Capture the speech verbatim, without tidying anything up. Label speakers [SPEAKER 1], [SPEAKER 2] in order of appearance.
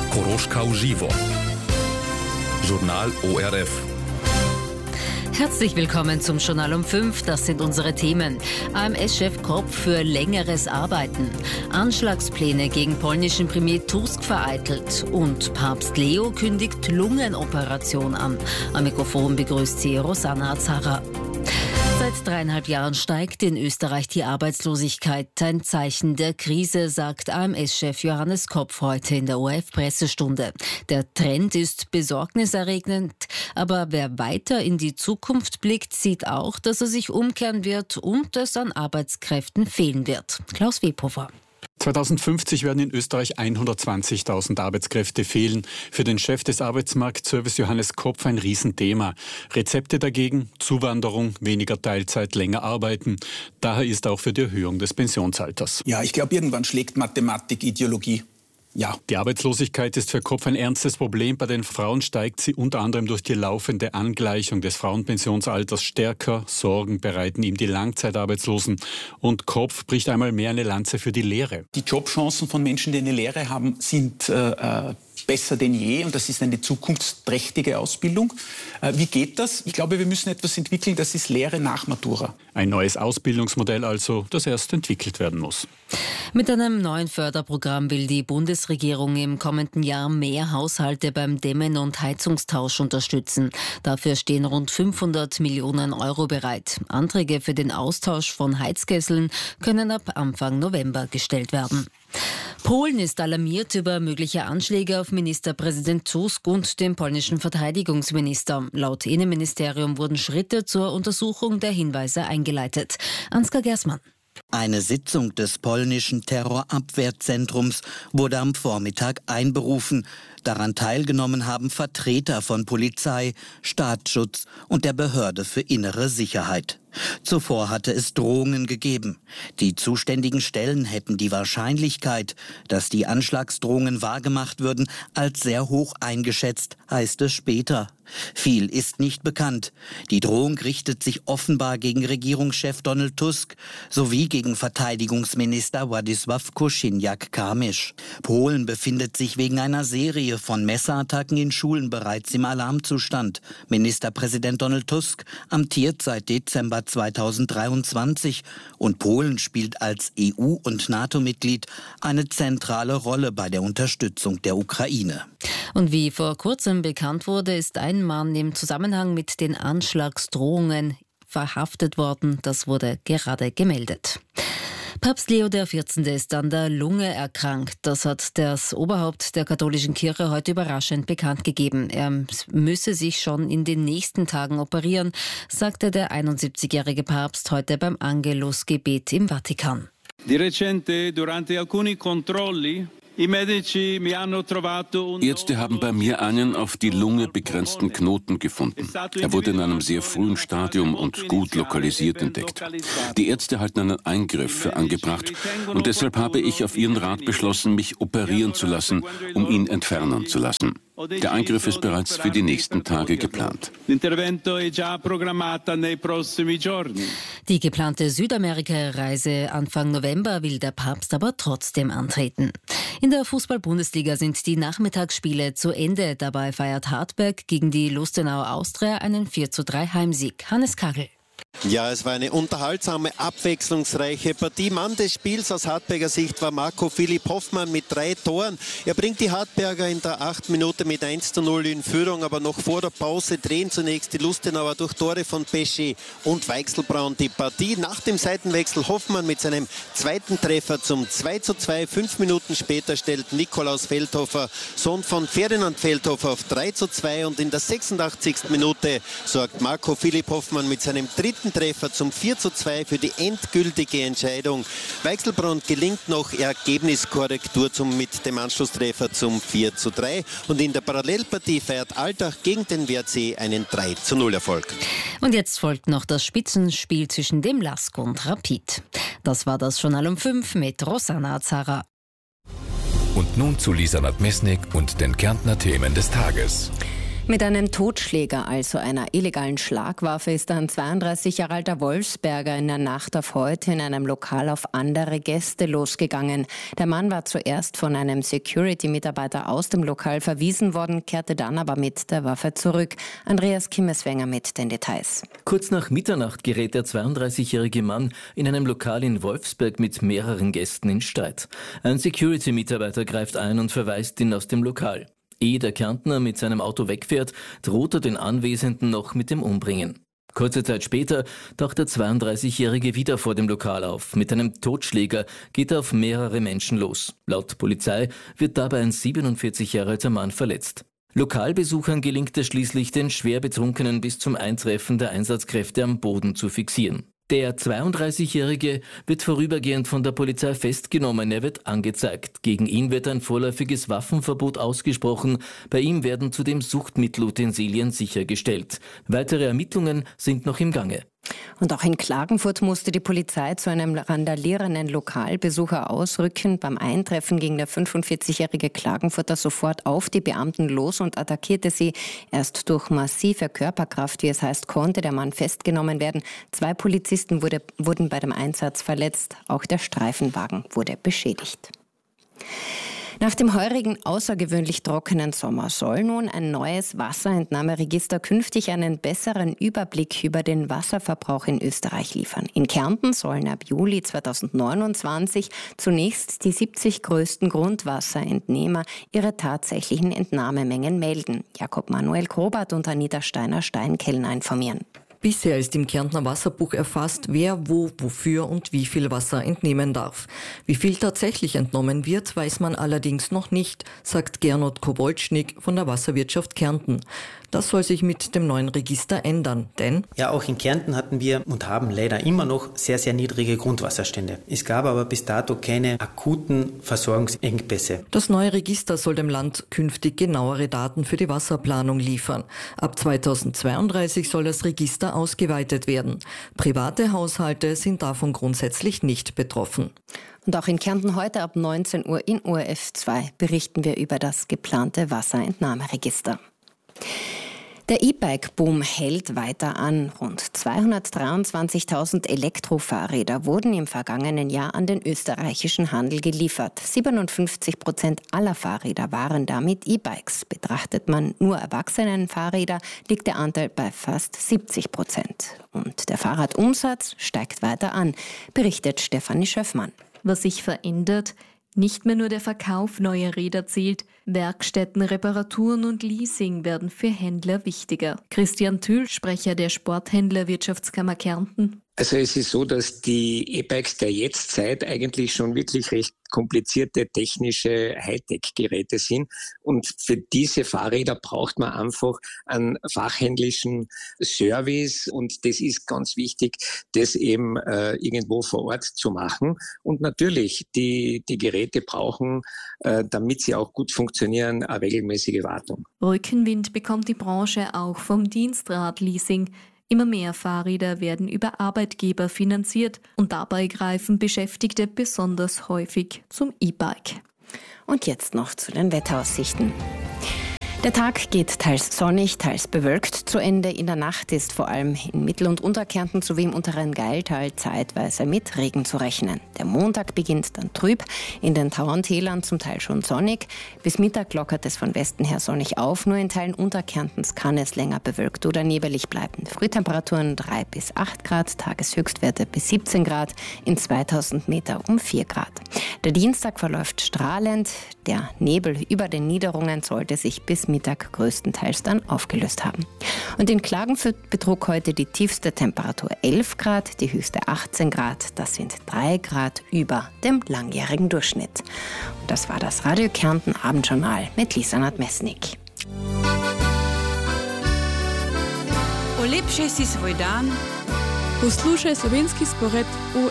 [SPEAKER 1] Koroška uživo. Journal O R F.
[SPEAKER 2] Herzlich willkommen zum Journal um fünf. Das sind unsere Themen. A M S-Chef Kopf für längeres Arbeiten. Anschlagspläne gegen polnischen Premier Tusk vereitelt. Und Papst Leo kündigt Lungenoperation an. Am Mikrofon begrüßt sie Rosanna Zara. Seit dreieinhalb Jahren steigt in Österreich die Arbeitslosigkeit. Ein Zeichen der Krise, sagt A M S-Chef Johannes Kopf heute in der O R F-Pressestunde. Der Trend ist besorgniserregend, aber wer weiter in die Zukunft blickt, sieht auch, dass er sich umkehren wird und es an Arbeitskräften fehlen wird. Klaus Webhofer.
[SPEAKER 3] zweitausendfünfzig werden in Österreich hundertzwanzigtausend Arbeitskräfte fehlen. Für den Chef des Arbeitsmarktservice Johannes Kopf ein Riesenthema. Rezepte dagegen: Zuwanderung, weniger Teilzeit, länger arbeiten. Daher ist auch für die Erhöhung des Pensionsalters.
[SPEAKER 4] Ja, ich glaube, irgendwann schlägt Mathematik Ideologie. Ja.
[SPEAKER 3] Die Arbeitslosigkeit ist für Kopf ein ernstes Problem. Bei den Frauen steigt sie unter anderem durch die laufende Angleichung des Frauenpensionsalters stärker. Sorgen bereiten ihm die Langzeitarbeitslosen. Und Kopf bricht einmal mehr eine Lanze für die Lehre.
[SPEAKER 4] Die Jobchancen von Menschen, die eine Lehre haben, sind äh, besser denn je. Und das ist eine zukunftsträchtige Ausbildung. Äh, wie geht das? Ich glaube, wir müssen etwas entwickeln, das ist Lehre nach Matura.
[SPEAKER 3] Ein neues Ausbildungsmodell also, das erst entwickelt werden muss.
[SPEAKER 2] Mit einem neuen Förderprogramm will die Bundesregierung im kommenden Jahr mehr Haushalte beim Dämmen- und Heizungstausch unterstützen. Dafür stehen rund fünfhundert Millionen Euro bereit. Anträge für den Austausch von Heizkesseln können ab Anfang November gestellt werden. Polen ist alarmiert über mögliche Anschläge auf Ministerpräsident Tusk und den polnischen Verteidigungsminister. Laut Innenministerium wurden Schritte zur Untersuchung der Hinweise eingeleitet. Ansgar Gersmann.
[SPEAKER 5] Eine Sitzung des polnischen Terrorabwehrzentrums wurde am Vormittag einberufen. Daran teilgenommen haben Vertreter von Polizei, Staatsschutz und der Behörde für innere Sicherheit. Zuvor hatte es Drohungen gegeben. Die zuständigen Stellen hätten die Wahrscheinlichkeit, dass die Anschlagsdrohungen wahrgemacht würden, als sehr hoch eingeschätzt, heißt es später. Viel ist nicht bekannt. Die Drohung richtet sich offenbar gegen Regierungschef Donald Tusk sowie gegen Verteidigungsminister Władysław Kosiniak-Kamysz. Polen befindet sich wegen einer Serie von Messerattacken in Schulen bereits im Alarmzustand. Ministerpräsident Donald Tusk amtiert seit Dezember zweitausenddreiundzwanzig und Polen spielt als E U- und NATO-Mitglied eine zentrale Rolle bei der Unterstützung der Ukraine.
[SPEAKER 2] Und wie vor kurzem bekannt wurde, ist ein Mann im Zusammenhang mit den Anschlagsdrohungen verhaftet worden. Das wurde gerade gemeldet. Papst Leo der vierzehnte ist an der Lunge erkrankt. Das hat das Oberhaupt der katholischen Kirche heute überraschend bekannt gegeben. Er müsse sich schon in den nächsten Tagen operieren, sagte der einundsiebzigjährige Papst heute beim Angelusgebet im Vatikan.
[SPEAKER 6] Di recente, durante alcuni controlli,
[SPEAKER 7] Ärzte haben bei mir einen auf die Lunge begrenzten Knoten gefunden. Er wurde in einem sehr frühen Stadium und gut lokalisiert entdeckt. Die Ärzte halten einen Eingriff für angebracht und deshalb habe ich auf ihren Rat beschlossen, mich operieren zu lassen, um ihn entfernen zu lassen. Der Eingriff ist bereits für die nächsten Tage geplant.
[SPEAKER 2] Die geplante Südamerika-Reise Anfang November will der Papst aber trotzdem antreten. In der Fußball-Bundesliga sind die Nachmittagsspiele zu Ende. Dabei feiert Hartberg gegen die Lustenauer Austria einen vier zu drei Heimsieg. Hannes Kagel.
[SPEAKER 8] Ja, es war eine unterhaltsame, abwechslungsreiche Partie. Mann des Spiels aus Hartberger Sicht war Marco Philipp Hoffmann mit drei Toren. Er bringt die Hartberger in der achten Minute mit eins zu null in Führung, aber noch vor der Pause drehen zunächst die Lustenauer durch Tore von Pesce und Weichselbraun die Partie. Nach dem Seitenwechsel Hoffmann mit seinem zweiten Treffer zum zwei zu zwei. Fünf Minuten später stellt Nikolaus Feldhofer, Sohn von Ferdinand Feldhofer, auf drei zu zwei und in der sechsundachtzigsten Minute sorgt Marco Philipp Hoffmann mit seinem dritten Treffer zum vier zu zwei für die endgültige Entscheidung. Weichselbraun gelingt noch Ergebniskorrektur zum, mit dem Anschlusstreffer zum vier zu drei. Und in der Parallelpartie feiert Altach gegen den W R C einen drei zu null Erfolg.
[SPEAKER 2] Und jetzt folgt noch das Spitzenspiel zwischen dem Lask und Rapid. Das war das Journal um fünf mit Rosanna Zara.
[SPEAKER 1] Und nun zu Lisa Nadmesnik und den Kärntner Themen des Tages.
[SPEAKER 9] Mit einem Totschläger, also einer illegalen Schlagwaffe, ist ein zweiunddreißig Jahre alter Wolfsberger in der Nacht auf heute in einem Lokal auf andere Gäste losgegangen. Der Mann war zuerst von einem Security-Mitarbeiter aus dem Lokal verwiesen worden, kehrte dann aber mit der Waffe zurück. Andreas Kimmeswenger mit den Details.
[SPEAKER 10] Kurz nach Mitternacht gerät der zweiunddreißigjährige Mann in einem Lokal in Wolfsberg mit mehreren Gästen in Streit. Ein Security-Mitarbeiter greift ein und verweist ihn aus dem Lokal. Ehe der Kärntner mit seinem Auto wegfährt, droht er den Anwesenden noch mit dem Umbringen. Kurze Zeit später taucht der zweiunddreißigjährige wieder vor dem Lokal auf. Mit einem Totschläger geht er auf mehrere Menschen los. Laut Polizei wird dabei ein siebenundvierzig Jahre alter Mann verletzt. Lokalbesuchern gelingt es schließlich, den schwer Betrunkenen bis zum Eintreffen der Einsatzkräfte am Boden zu fixieren. Der zweiunddreißigjährige wird vorübergehend von der Polizei festgenommen, er wird angezeigt. Gegen ihn wird ein vorläufiges Waffenverbot ausgesprochen. Bei ihm werden zudem Suchtmittelutensilien sichergestellt. Weitere Ermittlungen sind noch im Gange.
[SPEAKER 9] Und auch in Klagenfurt musste die Polizei zu einem randalierenden Lokalbesucher ausrücken. Beim Eintreffen ging der fünfundvierzigjährige Klagenfurter sofort auf die Beamten los und attackierte sie. Erst durch massive Körperkraft, wie es heißt, konnte der Mann festgenommen werden. Zwei Polizisten wurde, wurden bei dem Einsatz verletzt. Auch der Streifenwagen wurde beschädigt. Nach dem heurigen, außergewöhnlich trockenen Sommer soll nun ein neues Wasserentnahmeregister künftig einen besseren Überblick über den Wasserverbrauch in Österreich liefern. In Kärnten sollen ab Juli zweitausendneunundzwanzig zunächst die siebzig größten Grundwasserentnehmer ihre tatsächlichen Entnahmemengen melden. Jakob Manuel Grobart und Anita Steiner-Steinkellner informieren.
[SPEAKER 11] Bisher ist im Kärntner Wasserbuch erfasst, wer wo, wofür und wie viel Wasser entnehmen darf. Wie viel tatsächlich entnommen wird, weiß man allerdings noch nicht, sagt Gernot Koboltschnig von der Wasserwirtschaft Kärnten. Das soll sich mit dem neuen Register ändern, denn
[SPEAKER 12] ja, auch in Kärnten hatten wir und haben leider immer noch sehr, sehr niedrige Grundwasserstände. Es gab aber bis dato keine akuten Versorgungsengpässe.
[SPEAKER 11] Das neue Register soll dem Land künftig genauere Daten für die Wasserplanung liefern. Ab zweitausendzweiunddreißig soll das Register ausgeweitet werden. Private Haushalte sind davon grundsätzlich nicht betroffen.
[SPEAKER 9] Und auch in Kärnten heute ab neunzehn Uhr in O R F zwei berichten wir über das geplante Wasserentnahmeregister. Der E-Bike-Boom hält weiter an. Rund zweihundertdreiundzwanzigtausend Elektrofahrräder wurden im vergangenen Jahr an den österreichischen Handel geliefert. siebenundfünfzig Prozent aller Fahrräder waren damit E-Bikes. Betrachtet man nur Erwachsenenfahrräder, liegt der Anteil bei fast siebzig Prozent. Und der Fahrradumsatz steigt weiter an, berichtet Stefanie Schöffmann.
[SPEAKER 13] Was sich verändert? Nicht mehr nur der Verkauf neuer Räder zählt, Werkstätten, Reparaturen und Leasing werden für Händler wichtiger. Christian Thül, Sprecher der Sporthändler-Wirtschaftskammer Kärnten.
[SPEAKER 14] Also es ist so, dass die E-Bikes der Jetztzeit eigentlich schon wirklich recht komplizierte technische Hightech-Geräte sind. Und für diese Fahrräder braucht man einfach einen fachhändlischen Service. Und das ist ganz wichtig, das eben äh, irgendwo vor Ort zu machen. Und natürlich, die, die Geräte brauchen, äh, damit sie auch gut funktionieren, eine regelmäßige Wartung.
[SPEAKER 13] Rückenwind bekommt die Branche auch vom Dienstradleasing. Immer mehr Fahrräder werden über Arbeitgeber finanziert und dabei greifen Beschäftigte besonders häufig zum E-Bike.
[SPEAKER 9] Und jetzt noch zu den Wetteraussichten. Der Tag geht teils sonnig, teils bewölkt zu Ende. In der Nacht ist vor allem in Mittel- und Unterkärnten sowie im unteren Gailtal zeitweise mit Regen zu rechnen. Der Montag beginnt dann trüb, in den Tauerntälern zum Teil schon sonnig. Bis Mittag lockert es von Westen her sonnig auf. Nur in Teilen Unterkärntens kann es länger bewölkt oder nebelig bleiben. Frühtemperaturen drei bis acht Grad, Tageshöchstwerte bis siebzehn Grad, in zweitausend Meter um vier Grad. Der Dienstag verläuft strahlend. Der Nebel über den Niederungen sollte sich bis Mittag größtenteils dann aufgelöst haben. Und in Klagenfurt betrug heute die tiefste Temperatur elf Grad, die höchste achtzehn Grad. Das sind drei Grad über dem langjährigen Durchschnitt. Und das war das Radio Kärnten Abendjournal mit Lisa Nadmesnik.
[SPEAKER 15] Olepšaj si svoj dan.
[SPEAKER 16] Poslušaj slovenski spored v